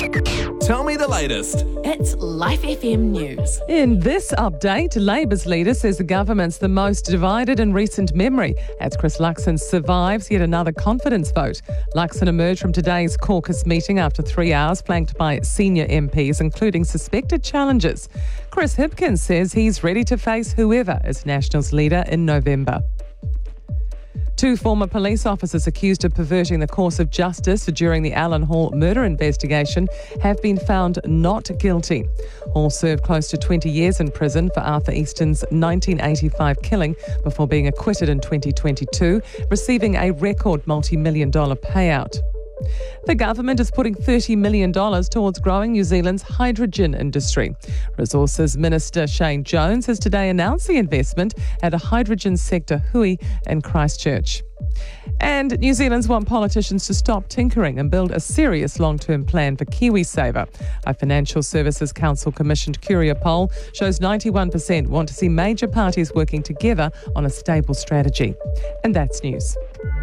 Tell me the latest. It's Life FM News. In this update, Labour's leader says the government's the most divided in recent memory as Chris Luxon survives yet another confidence vote. Luxon emerged from today's caucus meeting after 3 hours, flanked by senior MPs, including suspected challengers. Chris Hipkins says he's ready to face whoever is Nationals leader in November. 2 former police officers accused of perverting the course of justice during the Allan Hall murder investigation have been found not guilty. Hall served close to 20 years in prison for Arthur Easton's 1985 killing before being acquitted in 2022, receiving a record multi-million-dollar payout. The government is putting $30 million towards growing New Zealand's hydrogen industry. Resources Minister Shane Jones has today announced the investment at a hydrogen sector hui in Christchurch. And New Zealanders want politicians to stop tinkering and build a serious long-term plan for KiwiSaver. A Financial Services Council commissioned Curia poll shows 91% want to see major parties working together on a stable strategy. And that's news.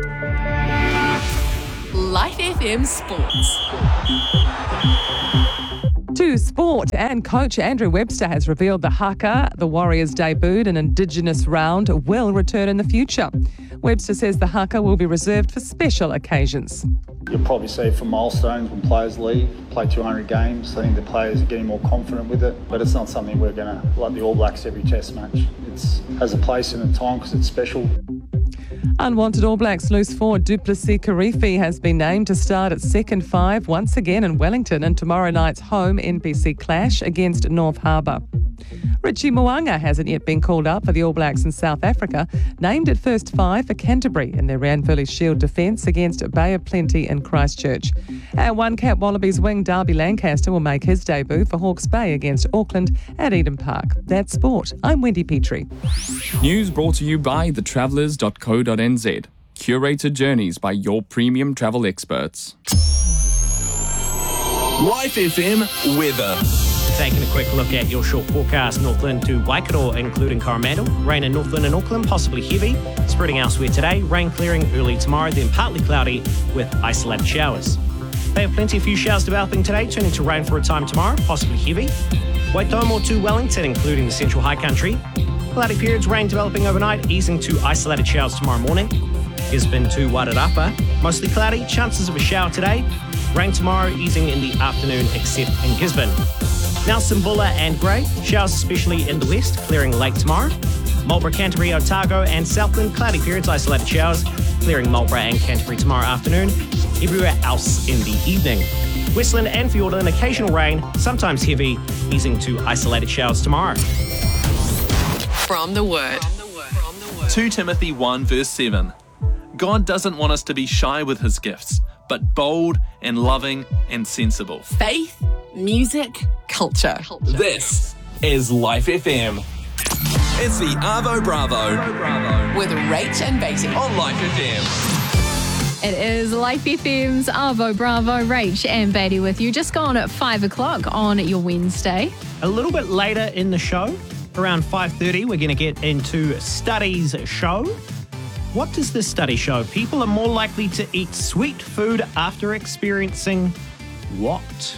Life FM Sports. To sport, and coach Andrew Webster has revealed the haka, the Warriors debuted an Indigenous round, will return in the future. Webster says the haka will be reserved for special occasions. You'll probably see for milestones when players leave, play 200 games. I think the players are getting more confident with it, but it's not something we're going to, like the All Blacks every test match. It has a place in a time because it's special. Unwanted All Blacks loose forward Duplessis Karifi has been named to start at second 5 once again in Wellington in tomorrow night's home NPC clash against North Harbour. Richie Mo'unga hasn't yet been called up for the All Blacks in South Africa, named at first 5 for Canterbury in their Ranfurly Shield defence against Bay of Plenty in Christchurch. And One Cap Wallabies wing Darby Lancaster will make his debut for Hawke's Bay against Auckland at Eden Park. That's sport. I'm Wendy Petrie. News brought to you by thetravellers.co.nz. Curated journeys by your premium travel experts. Life FM weather. Taking a quick look at your short forecast, Northland to Waikato, including Coromandel. Rain in Northland and Auckland, possibly heavy. Spreading elsewhere today. Rain clearing early tomorrow, then partly cloudy with isolated showers. They have plenty, a few showers developing today, turning to rain for a time tomorrow, possibly heavy. Waitomo to Wellington, including the central high country. Cloudy periods, rain developing overnight, easing to isolated showers tomorrow morning. Gisborne to Wairarapa, mostly cloudy, chances of a shower today. Rain tomorrow, easing in the afternoon, except in Gisborne. Nelson, Buller and Grey, showers especially in the west, clearing late tomorrow. Marlborough, Canterbury, Otago and Southland, cloudy periods, isolated showers, clearing Marlborough and Canterbury tomorrow afternoon. Everywhere else in the evening. Westland and Fiordland, occasional rain, sometimes heavy, easing to isolated showers tomorrow. From the Word. 2 Timothy 1 verse 7. God doesn't want us to be shy with his gifts, but bold and loving and sensible. Faith, music, culture. This is Life FM. It's the Arvo Bravo With Rach and Beatty. on Life FM. It is Life FM's Arvo Bravo, Rach and Beatty with you. Just gone at 5 o'clock on your Wednesday. A little bit later in the show, around 5:30, we're going to get into Studies show. What does this study show? People are more likely to eat sweet food after experiencing what?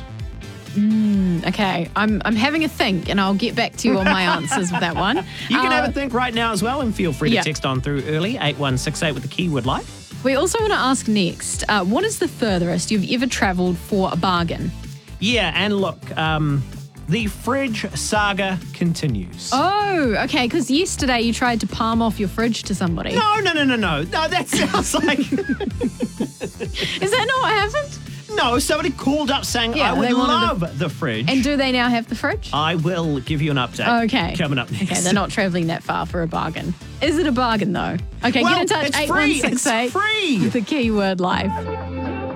Okay, I'm having a think and I'll get back to you on my answers with that one. You can have a think right now as well, and feel free to text on through early, 8168 with the keyword life. We also want to ask next, what is the furthest you've ever travelled for a bargain? Yeah, and look, the fridge saga continues. Oh, okay, because yesterday you tried to palm off your fridge to somebody. No, that sounds like... Is that not what happened? No, somebody called up saying, Yeah, I would they wanted love the fridge. And do they now have the fridge? I will give you an update. Okay. Coming up next. Okay, they're not travelling that far for a bargain. Is it a bargain, though? Okay, Well, get in touch, it's free. 8168. It's free. The keyword life.